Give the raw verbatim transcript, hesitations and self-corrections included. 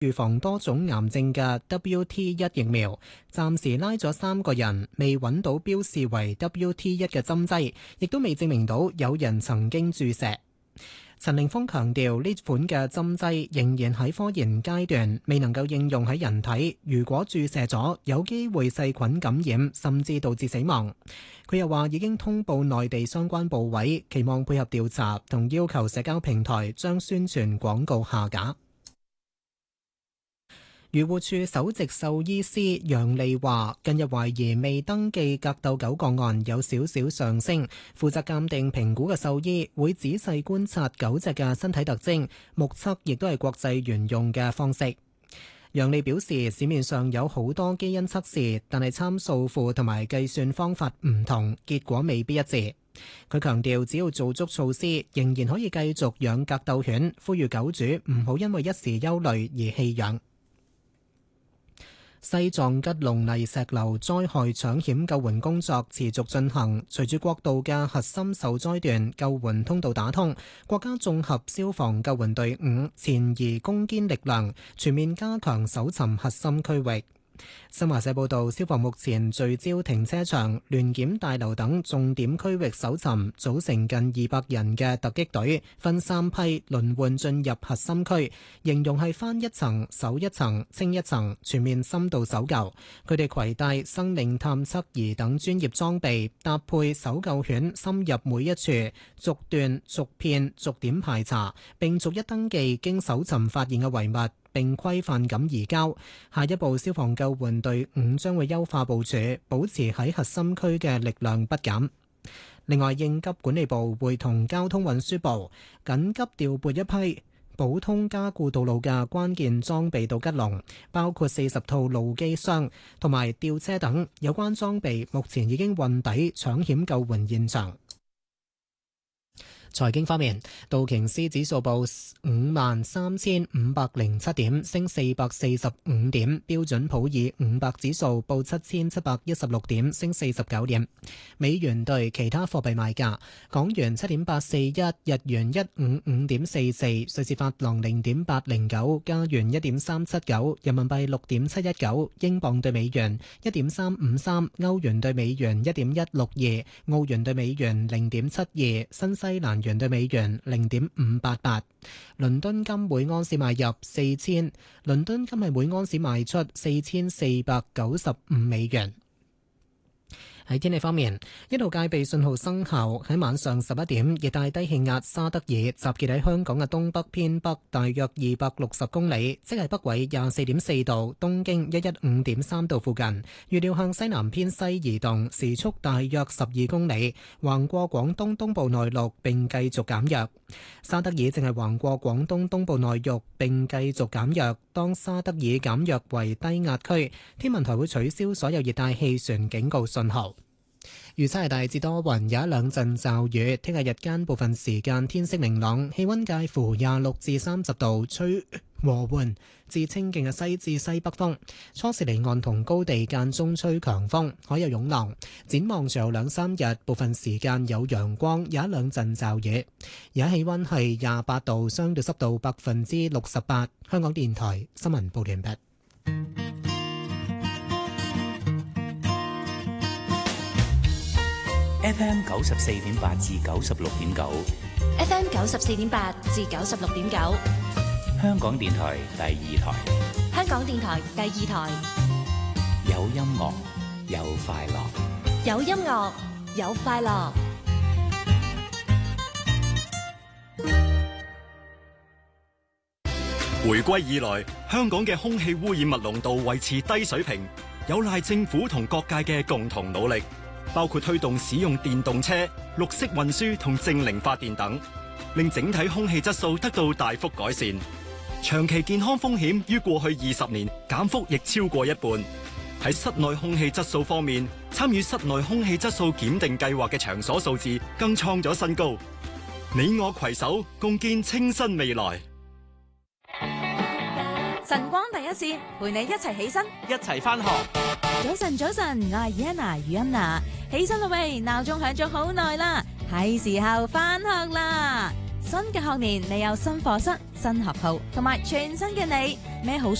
預防多種癌症嘅 W T 一 疫苗，暫時拉咗三個人，未揾到標示為 W T 一 嘅針劑，亦都未證明到有人曾經注射。陳凌峰強調，呢款嘅針劑仍然喺科研階段，未能夠應用喺人體。如果注射咗，有機會細菌感染，甚至導致死亡。佢又話已經通報內地相關部委，期望配合調查，同要求社交平台將宣傳廣告下架。漁護署首席獸醫師楊利話，近日懷疑未登記格鬥狗個案有少少上升，負責鑑定評估嘅獸醫會仔細觀察狗隻嘅身體特徵，目測亦都係國際沿用嘅方式。楊利表示，市面上有好多基因測試，但係參數庫同埋計算方法唔同，結果未必一致。佢強調，只要做足措施，仍然可以繼續養格鬥犬，呼籲狗主唔好因為一時憂慮而棄養。西藏吉隆泥石流災害搶險救援工作持續進行，隨住國道嘅核心受災段救援通道打通，國家綜合消防救援隊伍前移攻堅力量，全面加強搜尋核心區域。新華社報道，消防目前聚焦停車場、聯檢大樓等重點區域搜尋，組成近二百人嘅突擊隊，分三批輪換進入核心區，形容係翻一層、搜一層、清一層，全面深度搜救。佢哋攜帶生命探測儀等專業裝備，搭配搜救犬深入每一處，逐段、逐片、逐點排查，並逐一登記經搜尋發現嘅遺物，並規範咁移交。下一步，消防救援隊伍將會優化部署，保持喺核心區嘅力量不減。另外，應急管理部會同交通運輸部緊急調撥一批普通加固道路嘅關鍵裝備到吉隆，包括四十套路機箱同埋吊車等。有關裝備目前已經運抵搶險救援現場。財經方面，道瓊斯指數報五萬三千五百零七點，升四百四十五點；標準普爾五百指數報七千七百一十六點，升四十九點。美元對其他貨幣賣價：港元七點八四一，日元一五五點四四，瑞士法郎零點八零九，加元一點三七九，人民幣六點七一九，英鎊對美元一點三五三，歐元對美元一點一六二，澳元對美元零點七二，新西蘭元對美元零點五八八。倫敦金每安士買入四千，倫敦金係每安士賣出四千四百九十五美元。喺天氣方面，一號戒備信號生效。喺晚上十一點，熱帶低氣壓沙德爾集結喺香港嘅東北偏北大約二百六十公里，即係北緯廿四點四度、東經一一五點三度附近。預料向西南偏西移動，時速大約十二公里，橫過廣東東部內陸並繼續減弱。沙德爾正係橫過廣東東部內陸並繼續減弱。當沙德爾減弱為低壓區，天文台會取消所有熱帶氣旋警告信號。預測係大致多雲，有一兩陣驟雨。聽日日間部分時間天色明朗，氣溫介乎廿六至三十度，吹和緩至清勁嘅西至西北風。初時離岸同高地間中吹強風，海有湧浪。展望隨後兩三日，部分時間有陽光，有一兩陣驟雨。而家氣溫係廿八度，相對濕度百分之六十八。香港電台新聞報完畢。 F M 九十四點八至九十六點九 ，F M 九十四點八至九十六點九， 香港電台第二台， 香港電台第二台， 有音樂，有快樂， 有音樂，有快樂。 回歸以來，香港嘅空氣污染物濃度維持低水平，有賴政府同各界嘅共同努力。包括推動使用電動車、綠色運輸同淨零發電等，令整體空氣質素得到大幅改善。長期健康風險於過去二十年減幅亦超過一半。喺室內空氣質素方面，參與室內空氣質素檢定計劃嘅場所數字更創咗新高。你我攜手共建清新未來。 晨光第一線，陪你一齊起身， 一齊返學。 早晨，早晨，我係 Yana 余欣娜，起身啦喂，鬧鐘響咗好耐啦，係時候返學啦。 新嘅學年，你有新課室、新學號，同埋全新嘅你，咩好